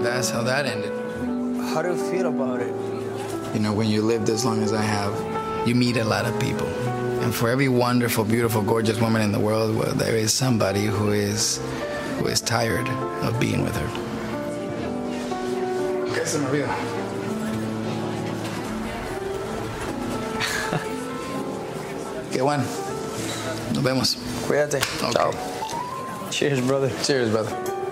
that's how that ended. How do you feel about it? You know, when you lived as long as I have, you meet a lot of people. And for every wonderful, beautiful, gorgeous woman in the world, well, there is somebody who is tired of being with her. Okay, se me olvida. Qué bueno. Nos vemos. Cuídate. Okay. Chao. Cheers, brother. Cheers, brother.